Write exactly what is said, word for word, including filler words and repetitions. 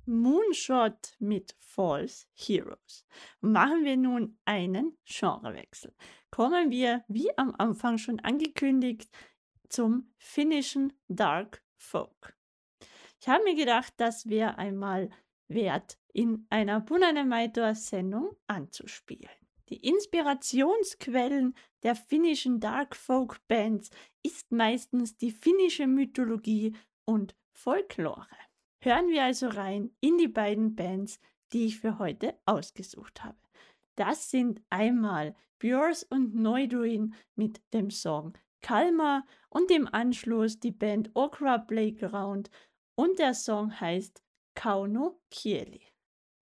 Moonshot mit False Heroes. Machen wir nun einen Genrewechsel. Kommen wir, wie am Anfang schon angekündigt, zum finnischen Dark Folk. Ich habe mir gedacht, das wäre einmal wert, in einer Punainen-Maitor-Sendung anzuspielen. Die Inspirationsquellen der finnischen Dark Folk Bands ist meistens die finnische Mythologie und Folklore. Hören wir also rein in die beiden Bands, die ich für heute ausgesucht habe. Das sind einmal Björns und Neuduin mit dem Song Kalmar und im Anschluss die Band Okra Playground und der Song heißt Kauno Kieli.